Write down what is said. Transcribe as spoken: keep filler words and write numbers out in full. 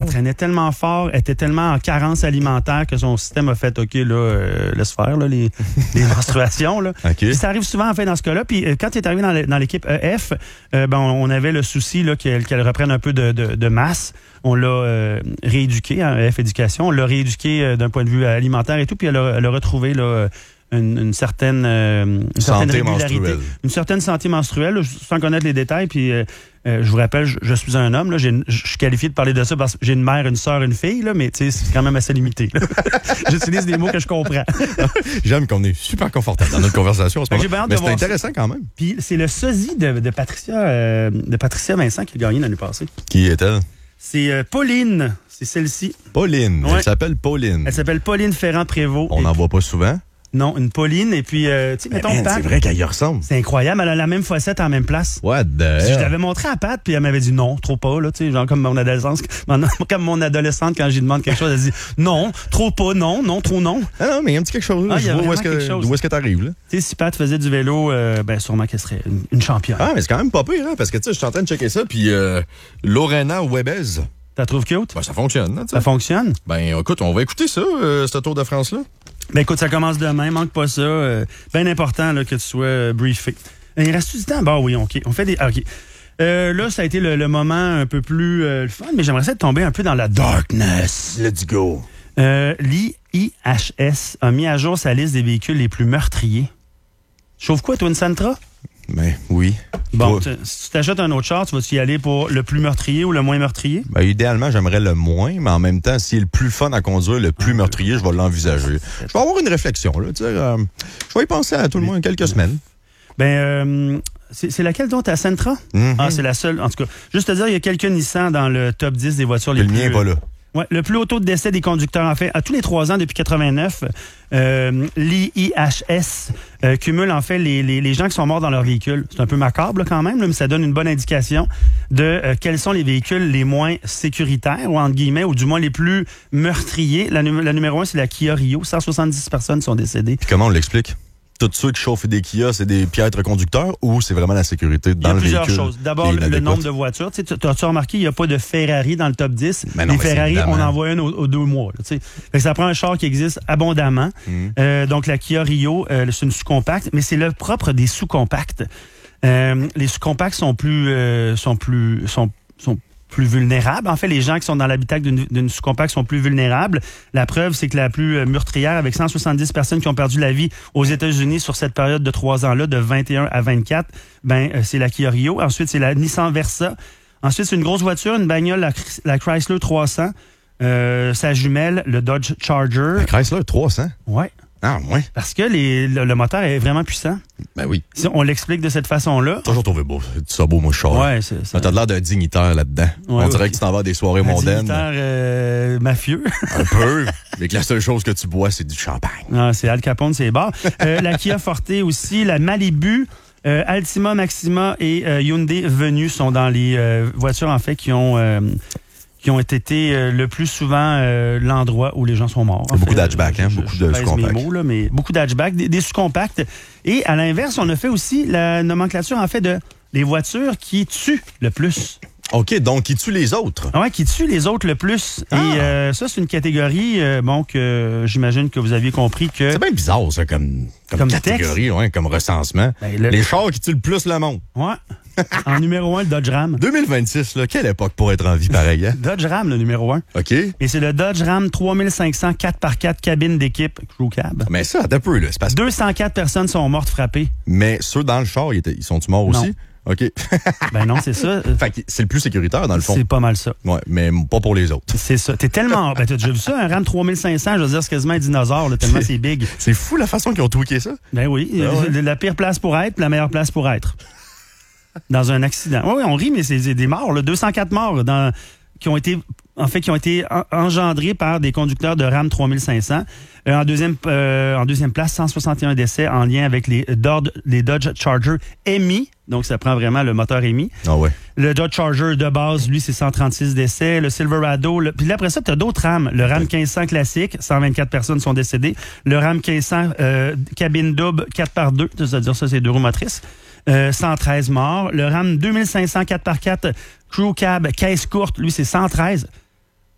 s'entraînait tellement fort, était tellement en carence alimentaire que son système a fait, OK, là, euh, laisse faire, là, les, les menstruations, là. Okay. Puis ça arrive souvent, en fait, dans ce cas-là. Puis euh, quand il est arrivé dans, le, dans l'équipe E F, euh, ben, on avait le souci, là, qu'elle, qu'elle reprenne un peu de, de, de masse. On l'a euh, rééduqué, hein, E F Éducation. On l'a rééduqué euh, d'un point de vue alimentaire et tout, puis elle a, elle a retrouvé, là, Une, une certaine, euh, une certaine régularité, menstruelle. Une certaine santé menstruelle, sans connaître les détails. Puis, euh, euh, je vous rappelle, je, je suis un homme. Là, j'ai, je suis qualifié de parler de ça parce que j'ai une mère, une sœur, une fille, là, mais c'est quand même assez limité. J'utilise des mots que je comprends. J'aime qu'on est super confortable dans notre conversation. C'est ben, mais c'est intéressant ça. Quand même. Puis c'est le sosie de, de Patricia, euh, de Patricia Vincent qui a gagné l'année passée. Qui est-elle? C'est euh, Pauline. C'est celle-ci. Pauline. Ouais. Elle s'appelle Pauline. Elle s'appelle Pauline Ferrand-Prévost. On n'en voit pas souvent. Non, une Pauline, et puis, euh, tu sais, mettons, man, Pat. C'est vrai qu'elle y ressemble. C'est incroyable, elle a la même fossette en la même place. What the hell? Je l'avais montré à Pat, puis elle m'avait dit non, trop pas, là, tu sais, genre comme mon adolescence, comme mon adolescente, quand j'y demande quelque chose, elle dit non, trop pas, non, non, trop non. Ah non, mais il y a un petit quelque chose, là. Ah, je vois où est-ce que, d'où est-ce que t'arrives, là. Tu sais, si Pat faisait du vélo, euh, ben, sûrement qu'elle serait une, une championne. Ah, mais c'est quand même pas pire, hein, parce que, tu sais, je suis en train de checker ça, puis euh, Lorena Webez. T'as trouvé cute? Ben, ça fonctionne, hein, ça fonctionne? Ben, écoute, on va écouter ça, euh, ce Tour de France-là. Ben écoute, ça commence demain, manque pas ça. Euh, bien important là, que tu sois euh, briefé. Il reste du temps? Bah oui, OK. On fait des. Ah, OK. Euh, là, ça a été le, le moment un peu plus euh, fun, mais j'aimerais ça tomber un peu dans la darkness. Let's go. Euh, L'I H S a mis à jour sa liste des véhicules les plus meurtriers. Chauffe quoi, toi, une Sentra? Ben oui. Bon, tu, si tu t'achètes un autre char, tu vas-y aller pour le plus meurtrier ou le moins meurtrier? Ben, idéalement, j'aimerais le moins, mais en même temps, s'il est le plus fun à conduire, le plus ah, meurtrier, je vais l'envisager. Je vais avoir une réflexion, là. Tu sais, euh, je vais y penser à tout le moins quelques semaines. Ben, euh, c'est, c'est laquelle donc, ta Sentra? Mm-hmm. Ah, c'est la seule. En tout cas, juste à dire, il y a quelques Nissan dans le top dix des voitures les le plus... Le mien n'est pas là. Ouais, le plus haut taux de décès des conducteurs, en fait, à tous les trois ans depuis quatre-vingt-neuf, euh, l'I H S euh, cumule en fait les, les, les gens qui sont morts dans leur véhicule. C'est un peu macabre là, quand même, là, mais ça donne une bonne indication de euh, quels sont les véhicules les moins sécuritaires, ou entre guillemets, ou du moins les plus meurtriers. La, la numéro un, c'est la Kia Rio. cent soixante-dix personnes sont décédées. Puis comment on l'explique? Tous ceux qui chauffent des Kia, c'est des piètres conducteurs ou c'est vraiment la sécurité dans le véhicule? Il y a plusieurs choses. D'abord, le, le nombre de voitures. Tu sais, as-tu remarqué, il n'y a pas de Ferrari dans le top dix. Mais non, les mais Ferrari, on en voit une aux, aux deux mois. Là, fait que ça prend un char qui existe abondamment. Mm. Euh, donc, la Kia Rio, euh, c'est une sous-compacte, mais c'est le propre des sous-compacts. Euh, les sous-compacts sont plus... Euh, sont plus sont, sont plus vulnérables. En fait, les gens qui sont dans l'habitacle d'une, d'une sous-compacte sont plus vulnérables. La preuve, c'est que la plus meurtrière, avec cent soixante-dix personnes qui ont perdu la vie aux États-Unis sur cette période de trois ans-là, de vingt et un à vingt-quatre, ben, c'est la Kia Rio. Ensuite, c'est la Nissan Versa. Ensuite, c'est une grosse voiture, une bagnole, la, la Chrysler trois cents. Euh, sa jumelle, le Dodge Charger. La Chrysler trois cents? Ouais. Ah, ouais. Parce que les, le, le moteur est vraiment puissant. Ben oui. Si on l'explique de cette façon-là. Toujours trouvé beau. C'est ça beau, moi, char. Ouais, c'est ça. T'as l'air d'un dignitaire là-dedans. Ouais, on dirait okay. que tu t'en vas à des soirées un mondaines. Un dignitaire euh, mafieux. Un peu. Mais que la seule chose que tu bois, c'est du champagne. Ah, c'est Al Capone, c'est bar. Euh, la Kia Forte aussi, la Malibu. Euh, Altima, Maxima et euh, Hyundai Venue sont dans les euh, voitures, en fait, qui ont... Euh, qui ont été euh, le plus souvent euh, l'endroit où les gens sont morts. Beaucoup fait, d'hatchback, hein? Je, beaucoup je, de je sous-compacts. Mes mots, là, mais beaucoup d'hatchback, des, des sous-compacts. Et à l'inverse, on a fait aussi la nomenclature, en fait, de les voitures qui tuent le plus. OK, donc qui tuent les autres. Oui, qui tuent les autres le plus. Ah. Et euh, ça, c'est une catégorie, euh, bon, que euh, j'imagine que vous aviez compris que... C'est bien bizarre, ça, comme, comme, comme catégorie, ouais, comme recensement. Ben, le... Les chars qui tuent le plus le monde. Ouais. En numéro un, le Dodge Ram. deux mille vingt-six, là, quelle époque pour être en vie pareil, hein? Dodge Ram, le numéro un. OK. Et c'est le Dodge Ram trois mille cinq cents quatre par quatre cabine d'équipe, crew cab. Mais ça, attends un peu, là. C'est parce... deux cent quatre personnes sont mortes frappées. Mais ceux dans le char, ils, étaient, ils sont-ils morts non. aussi? OK. Ben non, c'est ça. Fait que c'est le plus sécuritaire, dans le fond. C'est pas mal ça. Ouais, mais pas pour les autres. C'est ça. T'es tellement... Ben, t'as déjà vu ça, un Ram trois mille cinq cents, je veux dire, c'est quasiment un dinosaure, là, tellement c'est, c'est big. C'est fou la façon qu'ils ont tweaké ça. Ben oui. Ben ouais. La pire place pour être, la meilleure place pour être. Dans un accident. Oui, oui, on rit, mais c'est des morts, là. deux cent quatre morts dans, qui ont été, en fait, qui ont été en, engendrés par des conducteurs de Ram trois mille cinq cents. Euh, en, deuxième, euh, en deuxième place, cent soixante et un décès en lien avec les, les Dodge Charger M I. Donc, ça prend vraiment le moteur M I. Ah ouais. Le Dodge Charger de base, lui, c'est cent trente-six décès. Le Silverado. Le... Puis là, après ça, tu as d'autres Rams. Le Ram quinze cents classique, cent vingt-quatre personnes sont décédées. Le Ram quinze cents euh, cabine double quatre par deux, c'est-à-dire ça, c'est deux roues motrices. Euh, cent treize morts. Le Ram deux mille cinq cents quatre par quatre Crew Cab caisse courte, lui, c'est cent treize.